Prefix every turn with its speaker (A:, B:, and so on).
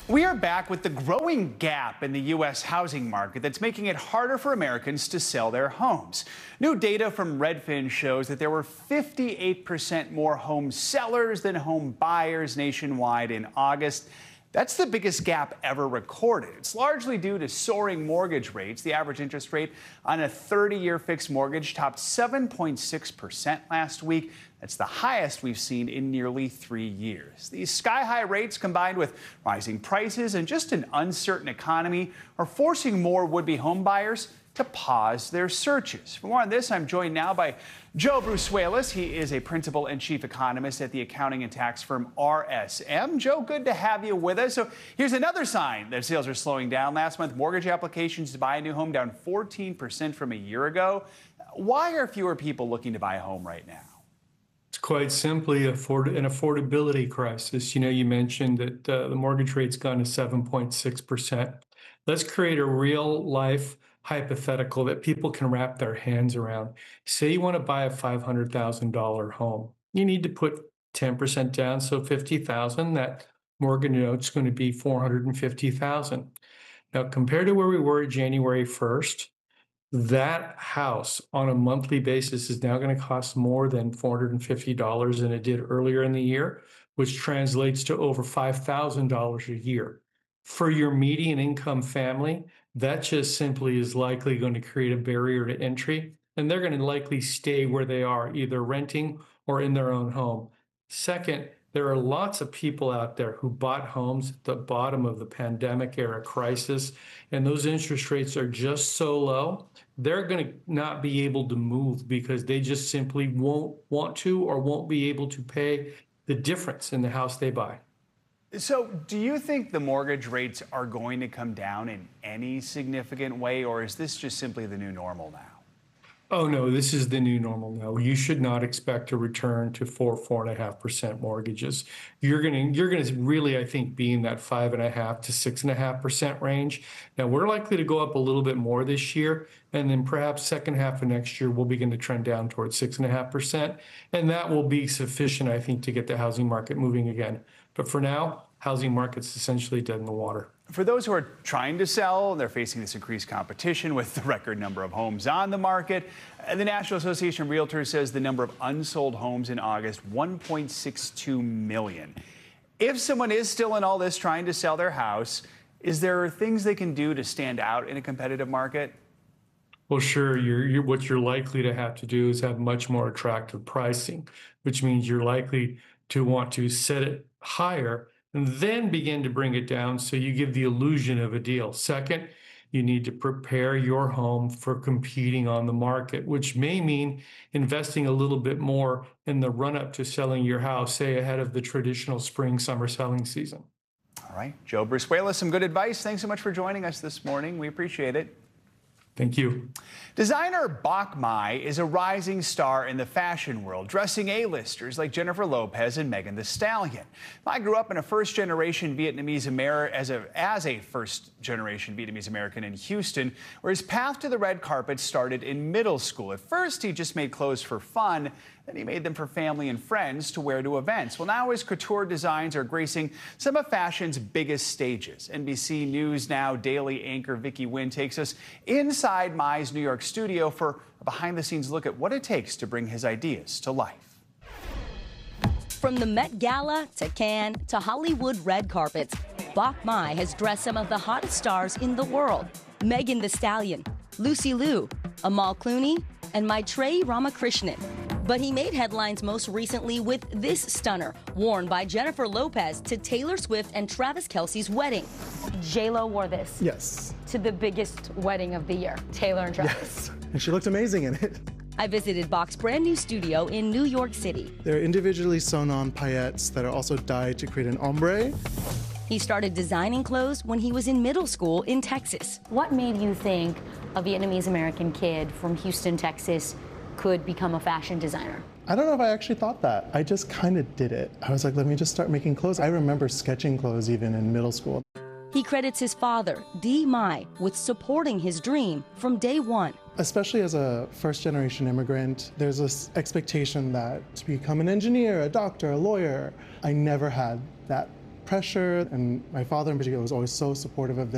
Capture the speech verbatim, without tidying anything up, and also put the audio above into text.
A: We are back with the growing gap in the U S housing market that's making it harder for Americans to sell their homes. New data from Redfin shows that there were fifty-eight percent more home sellers than home buyers nationwide in August. That's the biggest gap ever recorded. It's largely due to soaring mortgage rates. The average interest rate on a thirty-year fixed mortgage topped seven point six percent last week. That's the highest we've seen in nearly three years. These sky-high rates, combined with rising prices and just an uncertain economy, are forcing more would-be home buyers to pause their searches. For more on this, I'm joined now by Joe Brusuelas. He is a principal and chief economist at the accounting and tax firm R S M. Joe, good to have you with us. So here's another sign that sales are slowing down. Last month, mortgage applications to buy a new home down fourteen percent from a year ago. Why are fewer people looking to buy a home right now?
B: It's quite simply afford an affordability crisis. You know, you mentioned that uh, the mortgage rate's gone to seven point six percent. Let's create a real life hypothetical that people can wrap their hands around. Say you want to buy a five hundred thousand dollar home. You need to put ten percent down, so fifty thousand dollars. That mortgage note's going to be four hundred fifty thousand dollars. Now, compared to where we were January first, that house on a monthly basis is now going to cost more than four hundred fifty dollars than it did earlier in the year, which translates to over five thousand dollars a year. For your median income family, that just simply is likely going to create a barrier to entry, and they're going to likely stay where they are, either renting or in their own home. Second, there are lots of people out there who bought homes at the bottom of the pandemic era crisis, and those interest rates are just so low, they're going to not be able to move because they just simply won't want to or won't be able to pay the difference in the house they buy.
A: So do you think the mortgage rates are going to come down in any significant way, or is this just simply the new normal now?
B: Oh, no, this is the new normal now. You should not expect a return to four, four and a half percent mortgages. You're going to, you're going to really, I think, be in that five and a half to six and a half percent range. Now, we're likely to go up a little bit more this year, and then perhaps second half of next year, we'll begin to trend down towards six and a half percent. And that will be sufficient, I think, to get the housing market moving again. But for now, housing market's essentially dead in the water.
A: For those who are trying to sell, they're facing this increased competition with the record number of homes on the market. The National Association of Realtors says the number of unsold homes in August, one point six two million. If someone is still in all this trying to sell their house, is there things they can do to stand out in a competitive market?
B: Well, sure. You're, you're, what you're likely to have to do is have much more attractive pricing, which means you're likely to want to set it higher and then begin to bring it down so you give the illusion of a deal. Second, you need to prepare your home for competing on the market, which may mean investing a little bit more in the run-up to selling your house, say ahead of the traditional spring-summer selling season.
A: All right, Joe Brusuelas, some good advice. Thanks so much for joining us this morning. We appreciate it.
B: Thank you.
A: Designer Bach Mai is a rising star in the fashion world, dressing A-listers like Jennifer Lopez and Megan Thee Stallion. Mai grew up in a first-generation Vietnamese American as a as a first-generation Vietnamese American in Houston, where his path to the red carpet started in middle school. At first, he just made clothes for fun. Then he made them for family and friends to wear to events. Well, now his couture designs are gracing some of fashion's biggest stages. N B C News Now daily anchor Vicky Nguyen takes us inside Mai's New York studio for a behind-the-scenes look at what it takes to bring his ideas to life.
C: From the Met Gala to Cannes to Hollywood red carpets, Bach Mai has dressed some of the hottest stars in the world. Megan Thee Stallion, Lucy Liu, Amal Clooney, and Maitreyi Ramakrishnan. But he made headlines most recently with this stunner, worn by Jennifer Lopez to Taylor Swift and Travis Kelce's wedding.
D: J-Lo wore this.
E: Yes.
D: To the biggest wedding of the year, Taylor and Travis.
E: Yes, and she looked amazing in it.
C: I visited Bach's brand new studio in New York City.
E: They're individually sewn on paillettes that are also dyed to create an ombre.
C: He started designing clothes when he was in middle school in Texas.
D: What made you think a Vietnamese American kid from Houston, Texas, could become a fashion designer?
E: I don't know if I actually thought that. I just kind of did it. I was like, let me just start making clothes. I remember sketching clothes even in middle school.
C: He credits his father, Dee Mai, with supporting his dream from day one.
E: Especially as a first-generation immigrant, there's this expectation that to become an engineer, a doctor, a lawyer. I never had that pressure. And my father in particular was always so supportive of this.